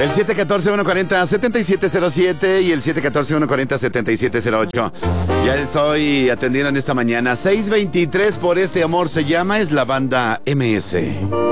El 714-140-7707 y el 714-140-7708. Ya estoy atendiendo en esta mañana. 623 por este amor se llama, es la banda MS.